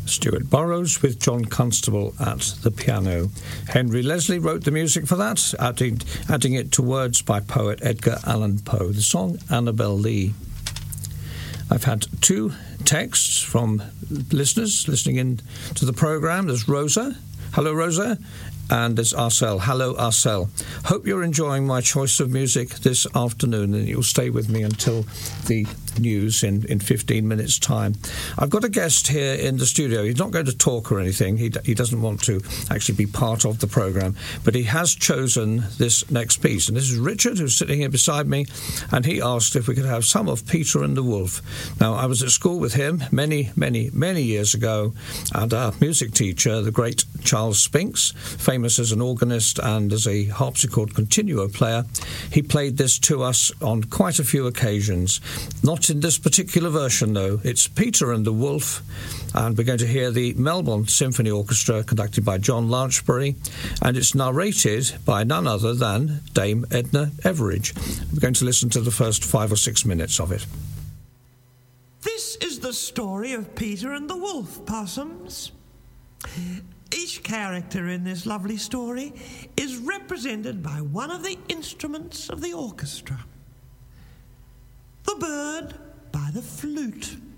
Stuart Burrows with John Constable at the piano. Henry Leslie wrote the music for that, adding it to words by poet Edgar Allan Poe. The song Annabel Lee. I've had 2 texts from listeners listening in to the programme. There's Rosa. Hello, Rosa. And there's Arcel. Hello, Arcel. Hope you're enjoying my choice of music this afternoon, and you'll stay with me until the news in 15 minutes' time. I've got a guest here in the studio. He's not going to talk or anything. He doesn't want to actually be part of the programme, but he has chosen this next piece. And this is Richard, who's sitting here beside me, and he asked if we could have some of Peter and the Wolf. Now, I was at school with him many, many, many years ago, and our music teacher, the great Charles Spinks, famous as an organist and as a harpsichord continuo player, he played this to us on quite a few occasions. Not in this particular version, though. It's Peter and the Wolf, and we're going to hear the Melbourne Symphony Orchestra conducted by John Larchbury, and it's narrated by none other than Dame Edna Everage. We're going to listen to the first 5 or 6 minutes of it. This is the story of Peter and the Wolf, Possums. Each character in this lovely story is represented by one of the instruments of the orchestra. The bird by the flute,